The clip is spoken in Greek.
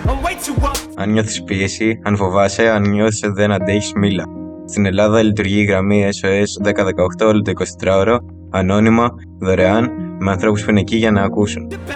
Αν νιώθεις πίεση, αν φοβάσαι, αν νιώθεις ότι δεν αντέχεις, μίλα. Στην Ελλάδα λειτουργεί η γραμμή SOS 1018 όλο το 24ωρο, ανώνυμα, δωρεάν, με ανθρώπους που είναι εκεί για να ακούσουν.